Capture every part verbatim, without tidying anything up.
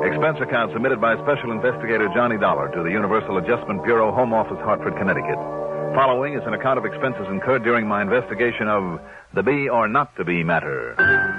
Expense account submitted by Special Investigator Johnny Dollar to the Universal Adjustment Bureau, Home Office, Hartford, Connecticut. Following is an account of expenses incurred during my investigation of the be or not to be matter.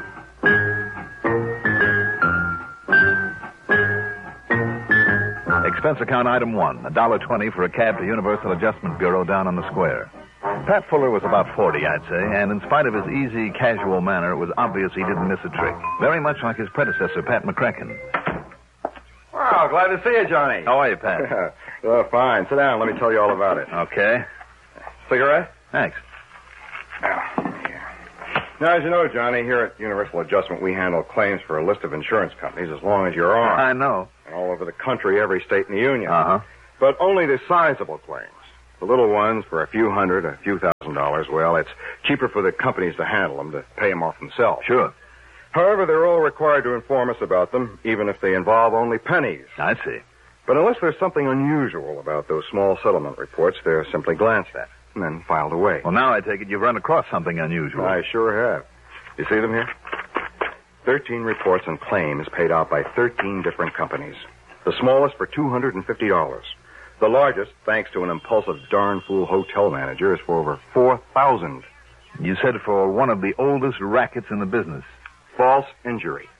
Expense account item one, a dollar twenty for a cab to Universal Adjustment Bureau down on the square. Pat Fuller was about forty, I'd say, and in spite of his easy, casual manner, it was obvious he didn't miss a trick. Very much like his predecessor, Pat McCracken. Wow, glad to see you, Johnny. How are you, Pat? Oh, fine. Sit down. Let me tell you all about it. Okay. Cigarette? Thanks. Now, as you know, Johnny, here at Universal Adjustment, we handle claims for a list of insurance companies as long as you're on. I know. And all over the country, every state in the union. Uh-huh. But only the sizable claims. The little ones for a few hundred, a few thousand dollars, well, it's cheaper for the companies to handle them, to pay them off themselves. Sure. However, they're all required to inform us about them, even if they involve only pennies. I see. But unless there's something unusual about those small settlement reports, they're simply glanced at and then filed away. Well, now I take it you've run across something unusual. I sure have. You see them here? Thirteen reports and claims paid out by thirteen different companies. The smallest for two hundred fifty dollars. The largest, thanks to an impulsive darn fool hotel manager, is for over four thousand dollars. You said for one of the oldest rackets in the business. False injury.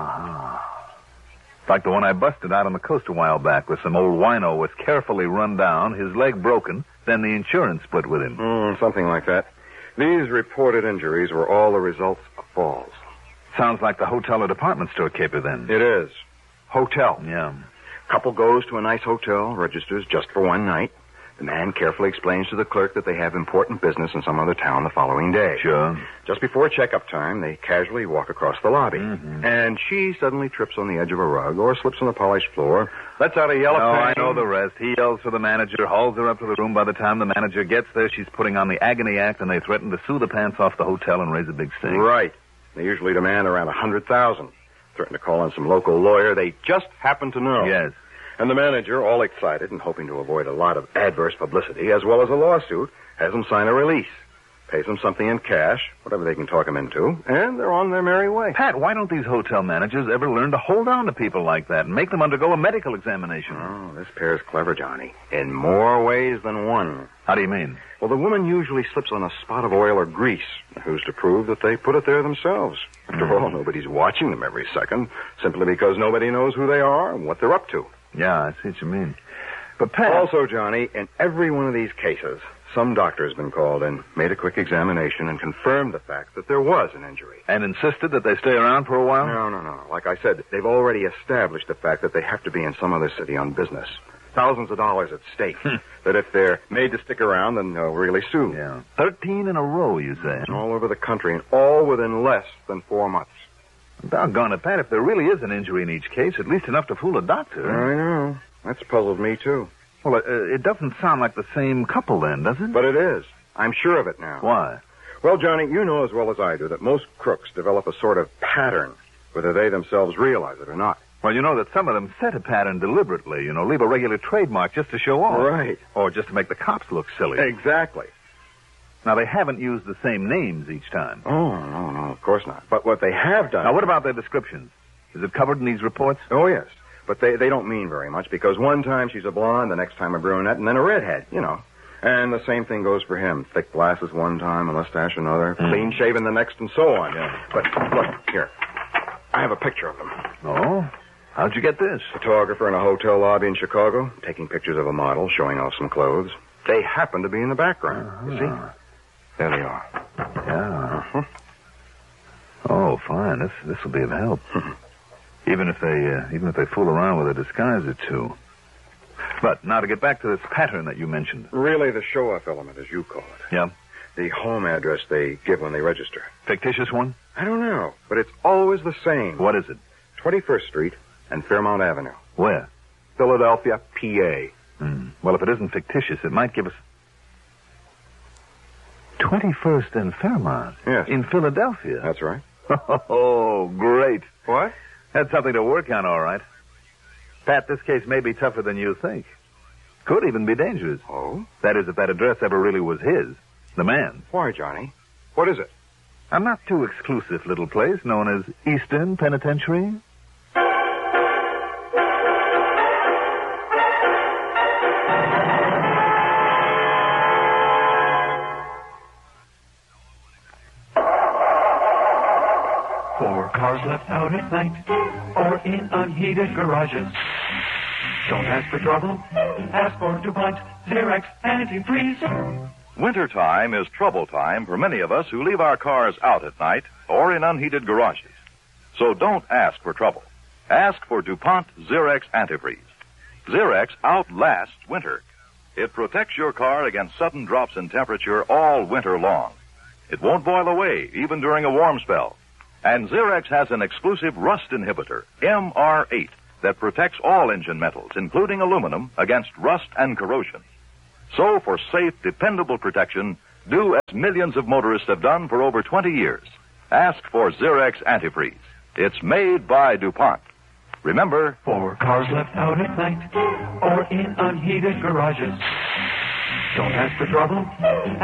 Ah. Like the one I busted out on the coast a while back with some old wino was carefully run down, his leg broken, then the insurance split with him. Mm, something like that. These reported injuries were all the results of falls. Sounds like the hotel or department store caper, then. It is. Hotel. Yeah. Couple goes to a nice hotel, registers just for one night. The man carefully explains to the clerk that they have important business in some other town the following day. Sure. Just before checkup time, they casually walk across the lobby. Mm-hmm. And she suddenly trips on the edge of a rug or slips on the polished floor, lets out a yell of Oh, pain. I know the rest. He yells for the manager, hauls her up to the room. By the time the manager gets there, she's putting on the agony act, and they threaten to sue the pants off the hotel and raise a big stink. Right. They usually demand around a hundred thousand. Threaten to call in some local lawyer they just happen to know. Yes. And the manager, all excited and hoping to avoid a lot of adverse publicity, as well as a lawsuit, has them sign a release. Pays them something in cash, whatever they can talk them into, and they're on their merry way. Pat, why don't these hotel managers ever learn to hold on to people like that and make them undergo a medical examination? Oh, this pair's clever, Johnny. In more ways than one. How do you mean? Well, the woman usually slips on a spot of oil or grease. Who's to prove that they put it there themselves? After Mm. all, nobody's watching them every second, simply because nobody knows who they are and what they're up to. Yeah, I see what you mean. But Pat... Also, Johnny, in every one of these cases, some doctor's been called in, made a quick examination, and confirmed the fact that there was an injury. And insisted that they stay around for a while? No, no, no. Like I said, they've already established the fact that they have to be in some other city on business. Thousands of dollars at stake. That if they're made to stick around, then they'll really sue. Yeah. Thirteen in a row, you say? All over the country, and all within less than four months. Doggone it, Pat. If there really is an injury in each case, at least enough to fool a doctor. I know. That's puzzled me, too. Well, uh, it doesn't sound like the same couple then, does it? But it is. I'm sure of it now. Why? Well, Johnny, you know as well as I do that most crooks develop a sort of pattern, whether they themselves realize it or not. Well, you know that some of them set a pattern deliberately, you know, leave a regular trademark just to show off. Right. Or just to make the cops look silly. Exactly. Now, they haven't used the same names each time. Oh, no, no, of course not. But what they have done... Now, what about their descriptions? Is it covered in these reports? Oh, yes. But they, they don't mean very much, because one time she's a blonde, the next time a brunette, and then a redhead, you know. And the same thing goes for him. Thick glasses one time, a mustache another, Mm. clean-shaven the next, and so on. Yeah. But, look, here. I have a picture of them. Oh? How'd you get this? Photographer in a hotel lobby in Chicago, taking pictures of a model, showing off some clothes. They happen to be in the background. Uh-huh. You see? There they are. Yeah. Uh-huh. Oh, fine. This this will be of help. even if they uh, even if they fool around with a disguise or two. But now to get back to this pattern that you mentioned. Really, the show-off element, as you call it. Yeah. The home address they give when they register. Fictitious one? I don't know, but it's always the same. What is it? twenty-first Street and Fairmount Avenue. Where? Philadelphia, P A. Hmm. Well, if it isn't fictitious, it might give us... twenty-first and Fairmount? Yes. In Philadelphia? That's right. Oh, great. What? That's something to work on, all right. Pat, this case may be tougher than you think. Could even be dangerous. Oh? That is, if that address ever really was his. The man. Why, Johnny? What is it? A not too exclusive little place known as Eastern Penitentiary. cars left out at night or in unheated garages. Don't ask for trouble. Ask for DuPont Zerex Antifreeze. Wintertime is trouble time for many of us who leave our cars out at night or in unheated garages. So don't ask for trouble. Ask for DuPont Zerex Antifreeze. Zerex outlasts winter. It protects your car against sudden drops in temperature all winter long. It won't boil away, even during a warm spell. And Zerex has an exclusive rust inhibitor, M R eight, that protects all engine metals, including aluminum, against rust and corrosion. So, for safe, dependable protection, do as millions of motorists have done for over twenty years. Ask for Zerex Antifreeze. It's made by DuPont. Remember, for cars left out at night or in unheated garages. Don't ask for trouble.